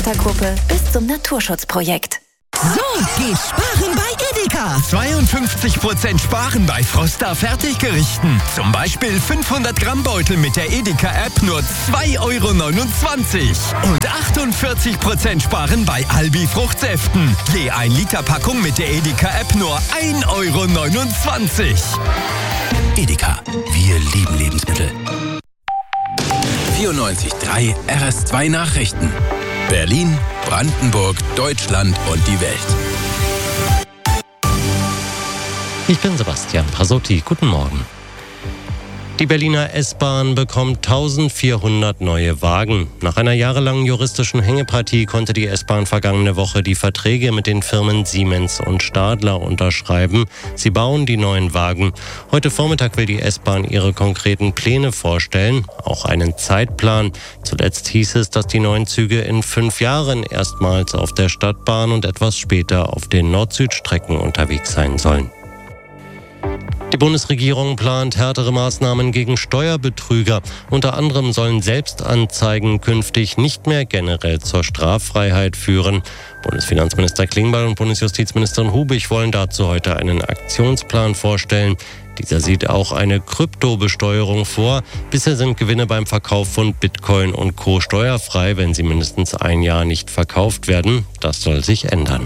Gruppe bis zum Naturschutzprojekt. So geht sparen bei Edeka. 52% sparen bei Froster Fertiggerichten. Zum Beispiel 500 Gramm Beutel mit der Edeka-App nur 2,29 € und 48% sparen bei Albi Fruchtsäften. Je 1 Liter Packung mit der Edeka-App nur 1,29 €. Edeka, wir lieben Lebensmittel. 94.3 RS2 Nachrichten. Berlin, Brandenburg, Deutschland und die Welt. Ich bin Sebastian Pasotti. Guten Morgen. Die Berliner S-Bahn bekommt 1400 neue Wagen. Nach einer jahrelangen juristischen Hängepartie konnte die S-Bahn vergangene Woche die Verträge mit den Firmen Siemens und Stadler unterschreiben. Sie bauen die neuen Wagen. Heute Vormittag will die S-Bahn ihre konkreten Pläne vorstellen, auch einen Zeitplan. Zuletzt hieß es, dass die neuen Züge in 5 Jahren erstmals auf der Stadtbahn und etwas später auf den Nord-Süd-Strecken unterwegs sein sollen. Die Bundesregierung plant härtere Maßnahmen gegen Steuerbetrüger. Unter anderem sollen Selbstanzeigen künftig nicht mehr generell zur Straffreiheit führen. Bundesfinanzminister Klingbeil und Bundesjustizministerin Hubig wollen dazu heute einen Aktionsplan vorstellen. Dieser sieht auch eine Kryptobesteuerung vor. Bisher sind Gewinne beim Verkauf von Bitcoin und Co. steuerfrei, wenn sie mindestens 1 Jahr nicht verkauft werden. Das soll sich ändern.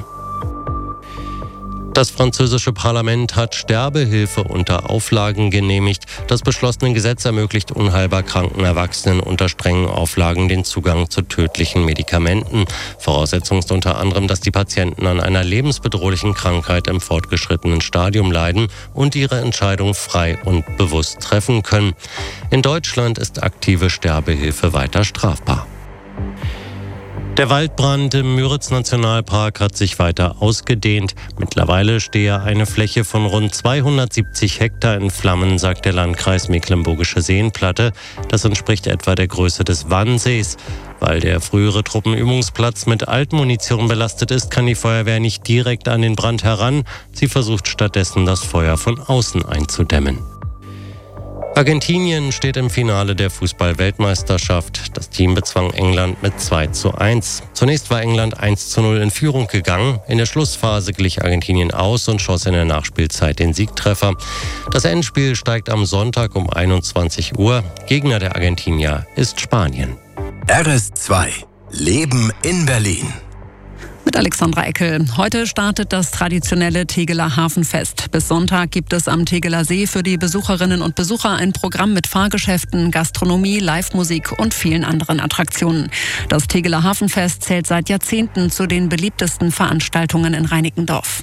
Das französische Parlament hat Sterbehilfe unter Auflagen genehmigt. Das beschlossene Gesetz ermöglicht unheilbar kranken Erwachsenen unter strengen Auflagen den Zugang zu tödlichen Medikamenten. Voraussetzung ist unter anderem, dass die Patienten an einer lebensbedrohlichen Krankheit im fortgeschrittenen Stadium leiden und ihre Entscheidung frei und bewusst treffen können. In Deutschland ist aktive Sterbehilfe weiter strafbar. Der Waldbrand im Müritz-Nationalpark hat sich weiter ausgedehnt. Mittlerweile stehe eine Fläche von rund 270 Hektar in Flammen, sagt der Landkreis Mecklenburgische Seenplatte. Das entspricht etwa der Größe des Wannsees. Weil der frühere Truppenübungsplatz mit Altmunition belastet ist, kann die Feuerwehr nicht direkt an den Brand heran. Sie versucht stattdessen, das Feuer von außen einzudämmen. Argentinien steht im Finale der Fußball-Weltmeisterschaft. Das Team bezwang England mit 2:1. Zunächst war England 1:0 in Führung gegangen. In der Schlussphase glich Argentinien aus und schoss in der Nachspielzeit den Siegtreffer. Das Endspiel steigt am Sonntag um 21 Uhr. Gegner der Argentinier ist Spanien. RS2 Leben in Berlin. Mit Alexandra Eckel. Heute startet das traditionelle Tegeler Hafenfest. Bis Sonntag gibt es am Tegeler See für die Besucherinnen und Besucher ein Programm mit Fahrgeschäften, Gastronomie, Live-Musik und vielen anderen Attraktionen. Das Tegeler Hafenfest zählt seit Jahrzehnten zu den beliebtesten Veranstaltungen in Reinickendorf.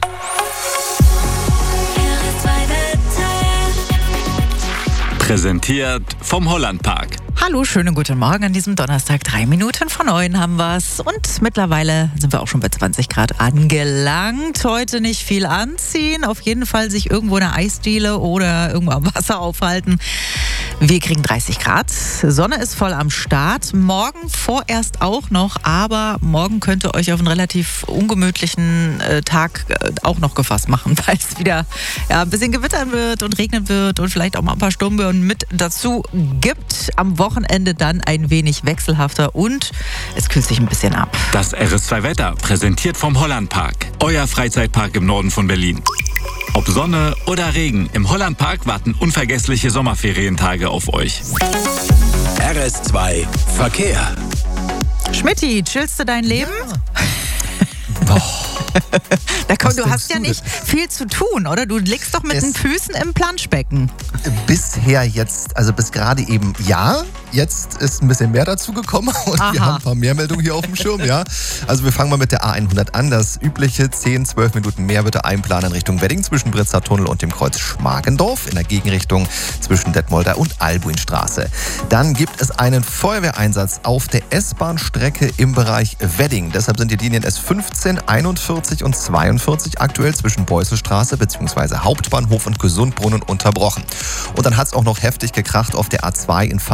Präsentiert vom Hollandpark. Hallo, schönen guten Morgen an diesem Donnerstag. 3 Minuten vor 9 haben wir's. Und mittlerweile sind wir auch schon bei 20 Grad angelangt. Heute nicht viel anziehen. Auf jeden Fall sich irgendwo in einer Eisdiele oder irgendwo am Wasser aufhalten. Wir kriegen 30 Grad. Sonne ist voll am Start. Morgen vorerst auch noch. Aber morgen könnt ihr euch auf einen relativ ungemütlichen Tag auch noch gefasst machen, weil es wieder ein bisschen gewittern wird und regnen wird und vielleicht auch mal ein paar Sturmböen mit dazu gibt. Am Wochenende dann ein wenig wechselhafter und es kühlt sich ein bisschen ab. Das RS2 Wetter, präsentiert vom Hollandpark. Euer Freizeitpark im Norden von Berlin. Ob Sonne oder Regen, im Hollandpark warten unvergessliche Sommerferientage auf euch. RS2 Verkehr. Schmitty, chillst du dein Leben? Ja. Du hast ja nicht viel zu tun, oder? Du liegst doch mit den Füßen im Planschbecken. Bisher jetzt, also bis gerade eben ja. Jetzt ist ein bisschen mehr dazu gekommen und wir haben ein paar mehr Meldungen hier auf dem Schirm, ja. Also wir fangen mal mit der A100 an. Das übliche 10-12 Minuten mehr bitte einplanen in Richtung Wedding zwischen Britzer Tunnel und dem Kreuz Schmargendorf. In der Gegenrichtung zwischen Detmolder und Albuinstraße. Dann gibt es einen Feuerwehreinsatz auf der S-Bahn-Strecke im Bereich Wedding. Deshalb sind die Linien S15, 41 und 42 aktuell zwischen Beusselstraße bzw. Hauptbahnhof und Gesundbrunnen unterbrochen. Und dann hat es auch noch heftig gekracht auf der A2 in Fahrtrichtung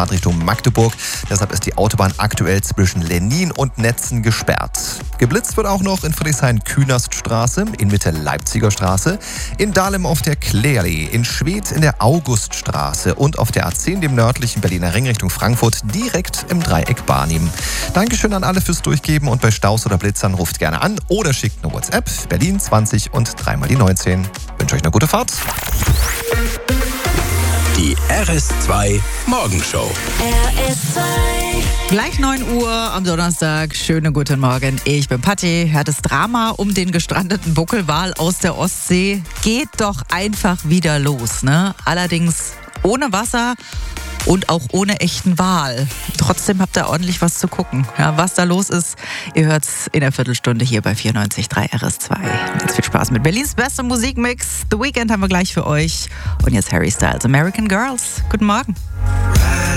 Magdeburg. Deshalb ist die Autobahn aktuell zwischen Lennin und Netzen gesperrt. Geblitzt wird auch noch in Friedrichshain-Künaststraße, in Mitte Leipziger Straße, in Dahlem auf der Klärli, in Schwedt in der Auguststraße und auf der A10, dem nördlichen Berliner Ring Richtung Frankfurt, direkt im Dreieck Barnim. Dankeschön an alle fürs Durchgeben und bei Staus oder Blitzern ruft gerne an oder schickt eine WhatsApp. Berlin 20 und 3x19. Wünsche euch eine gute Fahrt. Die RS2 Morgenshow. RS2. Gleich 9 Uhr am Donnerstag. Schönen guten Morgen. Ich bin Patti. Das Drama um den gestrandeten Buckelwal aus der Ostsee geht doch einfach wieder los, ne? Allerdings ohne Wasser und auch ohne echten Wal. Trotzdem habt ihr ordentlich was zu gucken. Ja, was da los ist, ihr hört's in der Viertelstunde hier bei 94.3 RS2. Und jetzt viel Spaß mit Berlins bester Musikmix. The Weeknd haben wir gleich für euch. Und jetzt Harry Styles, American Girls. Guten Morgen.